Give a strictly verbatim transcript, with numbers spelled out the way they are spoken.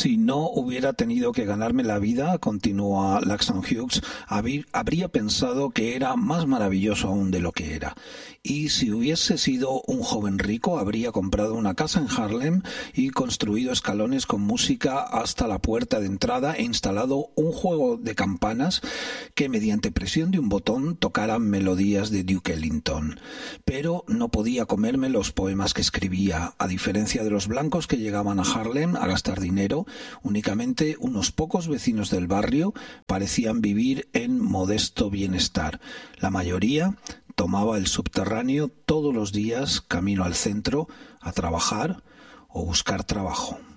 Si no hubiera tenido que ganarme la vida, continúa Langston Hughes, habría pensado que era más maravilloso aún de lo que era. Y si hubiese sido un joven rico, habría comprado una casa en Harlem y construido escalones con música hasta la puerta de entrada e instalado un juego de campanas que mediante presión de un botón tocaran melodías de Duke Ellington. Pero no podía comerme los poemas que escribía. A diferencia de los blancos que llegaban a Harlem a gastar dinero, únicamente unos pocos vecinos del barrio parecían vivir en modesto bienestar. La mayoría tomaba el subterráneo todos los días camino al centro a trabajar o buscar trabajo.